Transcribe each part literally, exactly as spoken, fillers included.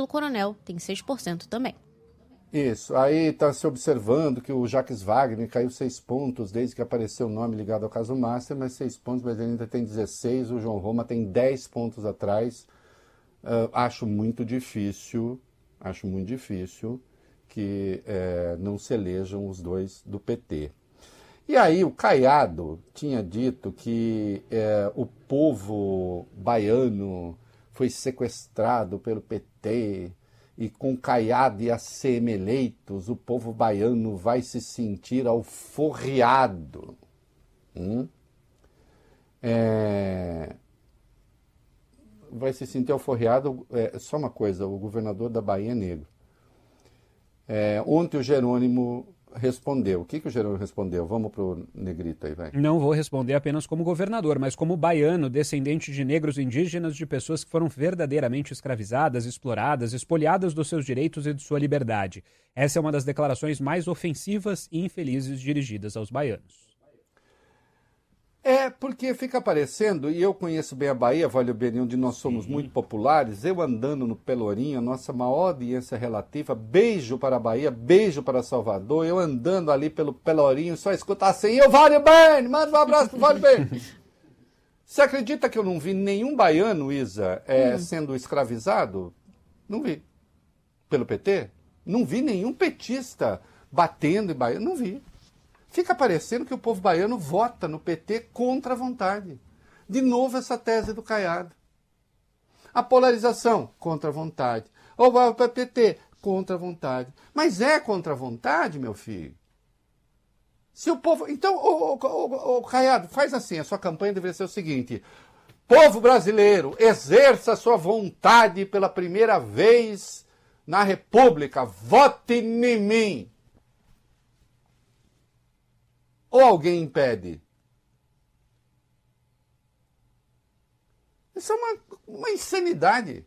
pelo Coronel tem seis por cento também. Isso, aí está se observando que o Jacques Wagner caiu seis pontos desde que apareceu o nome ligado ao caso Master, mas seis pontos, mas ele ainda tem dezesseis, o João Roma tem dez pontos atrás. Uh, acho muito difícil, acho muito difícil que eh, não se elejam os dois do P T. E aí o Caiado tinha dito que eh, o povo baiano foi sequestrado pelo P T e com Caiado e A C M eleitos, o povo baiano vai se sentir alforriado. Hum? É... Vai se sentir alforriado, é, só uma coisa, o governador da Bahia é negro. É, ontem o Jerônimo respondeu. O que, que o Jerônimo respondeu? Vamos pro negrito aí, vai. Não vou responder apenas como governador, mas como baiano, descendente de negros indígenas, de pessoas que foram verdadeiramente escravizadas, exploradas, espoliadas dos seus direitos e de sua liberdade. Essa é uma das declarações mais ofensivas e infelizes dirigidas aos baianos. É, porque fica aparecendo, e eu conheço bem a Bahia, Vale Bem, onde nós somos Sim. muito populares, eu andando no Pelourinho, a nossa maior audiência relativa, beijo para a Bahia, beijo para Salvador, eu andando ali pelo Pelourinho, só escutar assim, eu Vale Bem, manda um abraço pro Vale Bem. Você acredita que eu não vi nenhum baiano, Isa, é, hum. sendo escravizado? Não vi. Pelo P T? Não vi nenhum petista batendo em baiano, não vi. Fica parecendo que o povo baiano vota no P T contra a vontade. De novo essa tese do Caiado. A polarização, contra a vontade. Ou o P T, contra a vontade. Mas é contra a vontade, meu filho? Se o povo... Então, ô, ô, ô, ô, Caiado, faz assim, a sua campanha deveria ser o seguinte: povo brasileiro, exerça a sua vontade pela primeira vez na República, vote em mim. Ou alguém impede? Isso é uma, uma insanidade.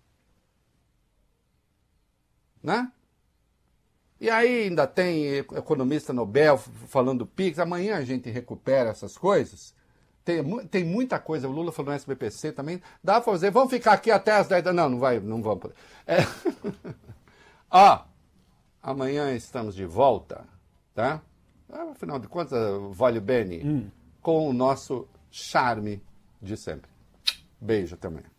Né? E aí ainda tem economista Nobel falando Pix. Amanhã a gente recupera essas coisas. Tem, tem muita coisa. O Lula falou no S B P C também. Dá para fazer. Vamos ficar aqui até as dez da... Não, não vai, não vamos poder. É. Ó, amanhã estamos de volta, tá? Afinal de contas, Vale Bene, hum. com o nosso charme de sempre. Beijo, até amanhã.